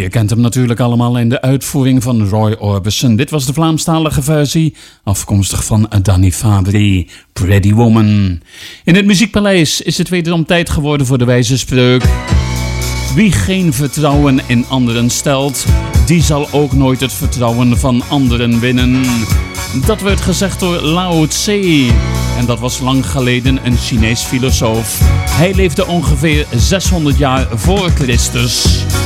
Je kent hem natuurlijk allemaal in de uitvoering van Roy Orbison. Dit was de Vlaamstalige versie, afkomstig van Danny Fabry, Pretty Woman. In het Muziekpaleis is het wederom tijd geworden voor de wijze spreuk. Wie geen vertrouwen in anderen stelt, die zal ook nooit het vertrouwen van anderen winnen. Dat werd gezegd door Lao Tse. En dat was lang geleden een Chinees filosoof. Hij leefde ongeveer 600 jaar voor Christus.